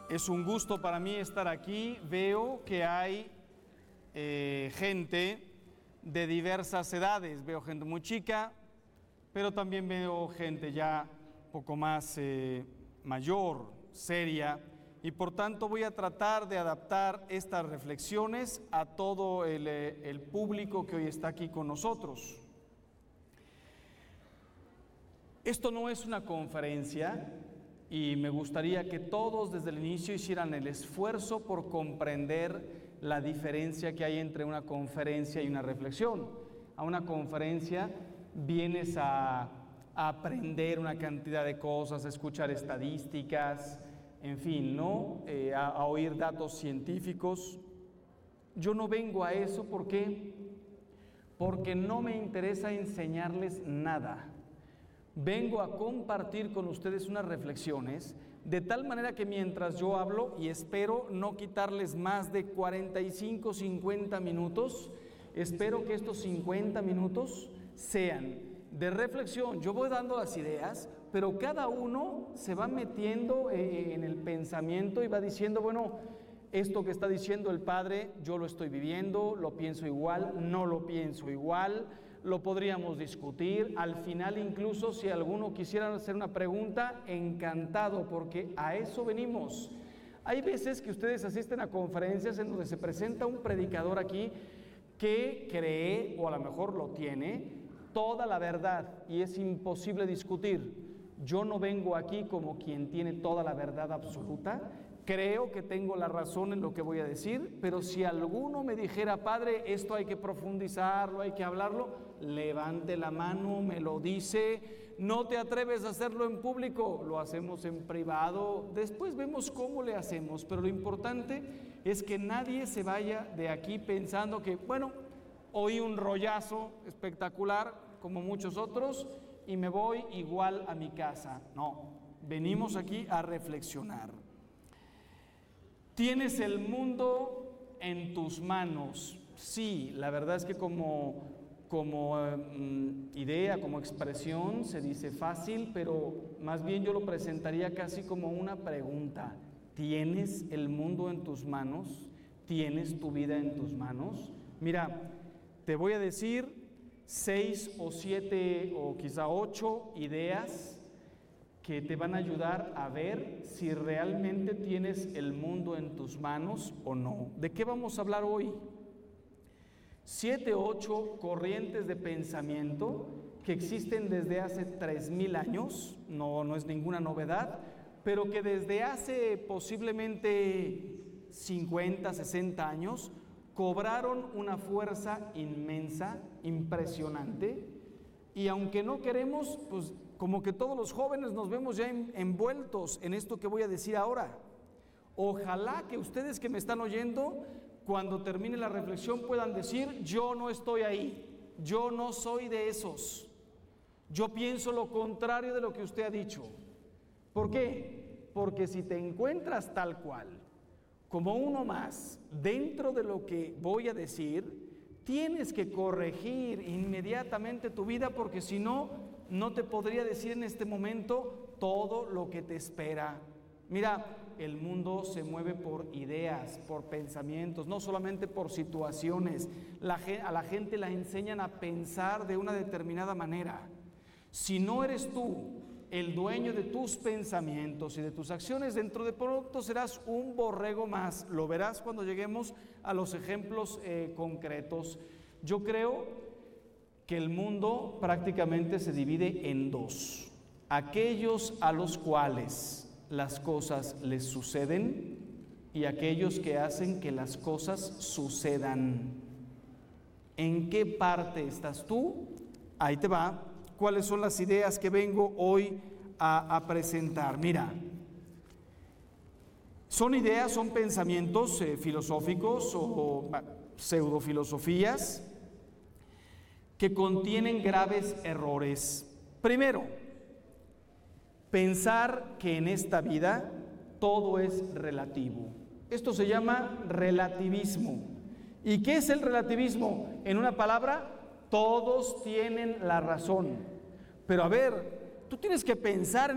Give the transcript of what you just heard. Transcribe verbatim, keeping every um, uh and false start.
Es un gusto para mí estar aquí. Veo que hay eh, gente de diversas edades. Veo gente muy chica, pero también veo gente ya un poco más eh, mayor, seria, y por tanto voy a tratar de adaptar estas reflexiones a todo el, el público que hoy está aquí con nosotros. Esto no es una conferencia y me gustaría que todos desde el inicio hicieran el esfuerzo por comprender la diferencia que hay entre una conferencia y una reflexión. A una conferencia vienes a, a aprender una cantidad de cosas, a escuchar estadísticas, en fin, ¿no? Eh, a, a oír datos científicos. Yo no vengo a eso, ¿por qué? Porque no me interesa enseñarles nada. Vengo a compartir con ustedes unas reflexiones, de tal manera que mientras yo hablo, y espero no quitarles más de cuarenta y cinco, cincuenta minutos, espero que estos cincuenta minutos sean de reflexión. Yo voy dando las ideas, pero cada uno se va metiendo eh, en el pensamiento y va diciendo, bueno, esto que está diciendo el padre, yo lo estoy viviendo, lo pienso igual, no lo pienso igual, lo podríamos discutir. Al final, incluso si alguno quisiera hacer una pregunta, encantado, porque a eso venimos. Hay veces que ustedes asisten a conferencias en donde se presenta un predicador aquí que cree, o a lo mejor lo tiene, toda la verdad y es imposible discutir. Yo no vengo aquí como quien tiene toda la verdad absoluta. Creo que tengo la razón en lo que voy a decir, pero si alguno me dijera, padre, esto hay que profundizarlo, hay que hablarlo, levante la mano, me lo dice. No te atreves a hacerlo en público, lo hacemos en privado, después vemos cómo le hacemos, pero lo importante es que nadie se vaya de aquí pensando que, bueno, oí un rollazo espectacular, como muchos otros, y me voy igual a mi casa. No, venimos aquí a reflexionar. ¿Tienes el mundo en tus manos? Sí, la verdad es que como, como um, idea, como expresión, se dice fácil, pero más bien yo lo presentaría casi como una pregunta. ¿Tienes el mundo en tus manos? ¿Tienes tu vida en tus manos? Mira, te voy a decir seis o siete o quizá ocho ideas que te van a ayudar a ver si realmente tienes el mundo en tus manos o no. ¿De qué vamos a hablar hoy? Siete o ocho corrientes de pensamiento que existen desde hace tres mil años, no, no es ninguna novedad, pero que desde hace posiblemente cincuenta, sesenta años cobraron una fuerza inmensa, impresionante, y aunque no queremos, pues como que todos los jóvenes nos vemos ya en, envueltos en esto que voy a decir ahora. Ojalá que ustedes que me están oyendo, cuando termine la reflexión puedan decir, yo no estoy ahí, yo no soy de esos, yo pienso lo contrario de lo que usted ha dicho. ¿Por qué? Porque si te encuentras tal cual, como uno más, dentro de lo que voy a decir, tienes que corregir inmediatamente tu vida, porque si no, no te podría decir en este momento todo lo que te espera. Mira, el mundo se mueve por ideas, por pensamientos, no solamente por situaciones. La, a la gente la enseñan a pensar de una determinada manera. Si no eres tú el dueño de tus pensamientos y de tus acciones, dentro de pronto serás un borrego más. Lo verás cuando lleguemos a los ejemplos eh, concretos. Yo creo que el mundo prácticamente se divide en dos. Aquellos a los cuales las cosas les suceden y aquellos que hacen que las cosas sucedan. ¿En qué parte estás tú? Ahí te va. ¿Cuáles son las ideas que vengo hoy a, a presentar? Mira, son ideas, son pensamientos eh, filosóficos o, o pseudofilosofías que contienen graves errores. Primero, pensar que en esta vida todo es relativo. Esto se llama relativismo. ¿Y qué es el relativismo? En una palabra, todos tienen la razón. Pero a ver, tú tienes que pensar en